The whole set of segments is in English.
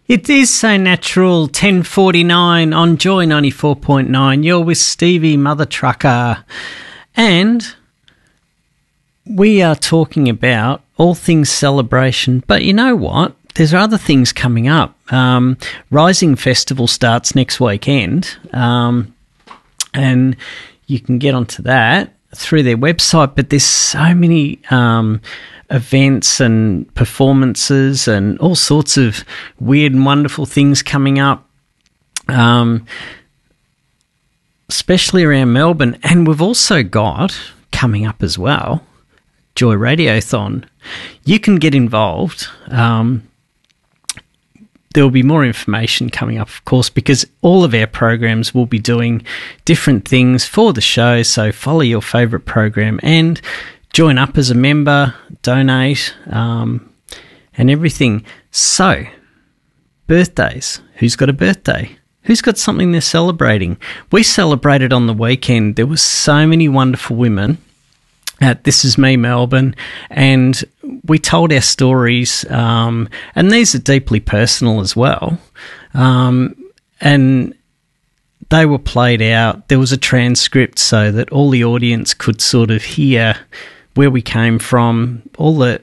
It is so natural, 10:49 on Joy 94.9. You're with Stevie, Mother Trucker. And we are talking about all things celebration. But you know what? There's other things coming up. Rising Festival starts next weekend. And you can get onto that through their website. But there's so many events and performances and all sorts of weird and wonderful things coming up, especially around Melbourne. And we've also got coming up as well, Joy Radiothon. You can get involved. There will be more information coming up, of course, because all of our programs will be doing different things for the show. So follow your favourite program and join up as a member, donate, and everything. So, birthdays. Who's got a birthday? Who's got something they're celebrating? We celebrated on the weekend. There were so many wonderful women at This Is Me Melbourne, and we told our stories, and these are deeply personal as well, and they were played out. There was a transcript so that all the audience could sort of hear where we came from, all that,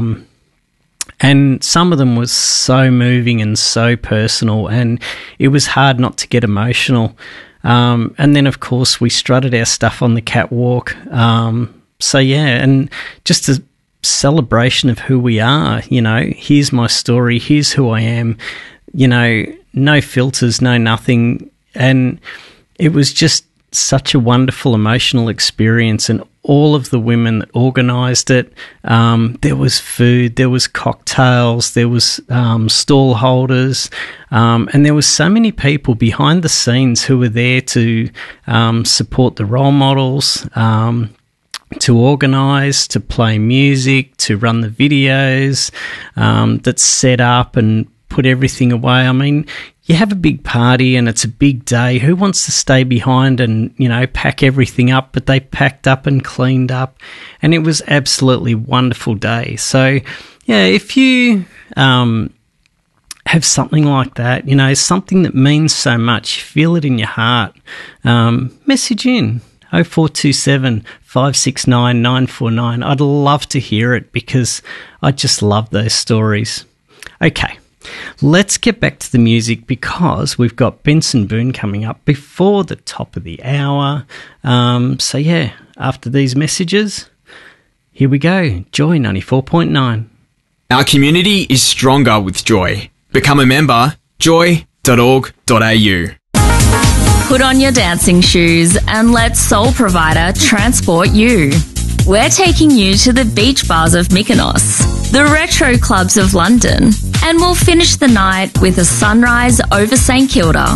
and some of them was so moving and so personal, and it was hard not to get emotional. And then, of course, we strutted our stuff on the catwalk. So, yeah, and just a celebration of who we are, you know, here's my story, here's who I am, you know, no filters, no nothing. And it was just such a wonderful emotional experience, and all of the women that organised it, there was food, there was cocktails, there was stall holders, and there was so many people behind the scenes who were there to support the role models, to organise, to play music, to run the videos, that set up and put everything away. I mean, you have a big party and it's a big day. Who wants to stay behind and, you know, pack everything up? But they packed up and cleaned up, and it was absolutely wonderful day. So, yeah, if you have something like that, you know, something that means so much, feel it in your heart, message in 0427 569 949. I'd love to hear it because I just love those stories. Okay. Let's get back to the music because we've got Benson Boone coming up before the top of the hour. So, yeah, after these messages, here we go. Joy 94.9. Our community is stronger with Joy. Become a member, joy.org.au. Put on your dancing shoes and let Soul Provider transport you. We're taking you to the beach bars of Mykonos, the retro clubs of London, and we'll finish the night with a sunrise over St Kilda.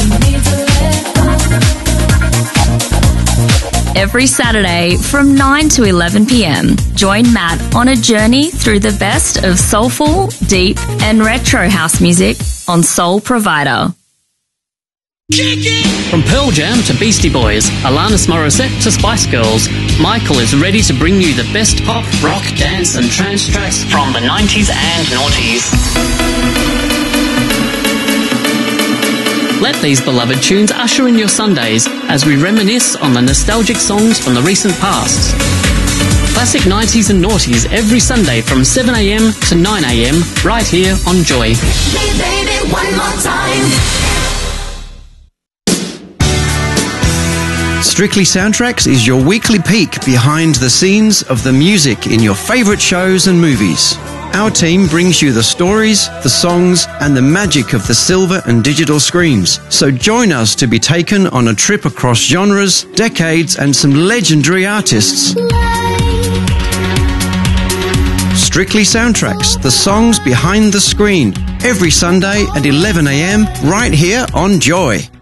Every Saturday from 9 to 11 p.m, join Matt on a journey through the best of soulful, deep, and retro house music on Soul Provider. From Pearl Jam to Beastie Boys, Alanis Morissette to Spice Girls, Michael is ready to bring you the best pop, rock, dance and trance tracks from the 90s and noughties. Let these beloved tunes usher in your Sundays as we reminisce on the nostalgic songs from the recent past. Classic 90s and noughties every Sunday from 7am to 9am right here on Joy. Hey baby, one more time. Strictly Soundtracks is your weekly peek behind the scenes of the music in your favourite shows and movies. Our team brings you the stories, the songs, and the magic of the silver and digital screens. So join us to be taken on a trip across genres, decades, and some legendary artists. Strictly Soundtracks, the songs behind the screen, every Sunday at 11 a.m. right here on Joy.